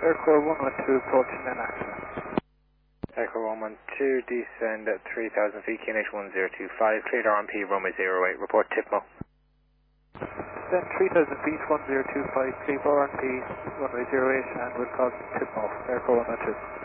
Aircore 112 approaching in access. Aircore 112, descend at 3,000 feet, QNH 1025, cleared RMP, runway 08, report TIPMO. Then 3,000 feet, 1025, clear RMP, runway 08, and we'll call TIPMO, Aircore 112.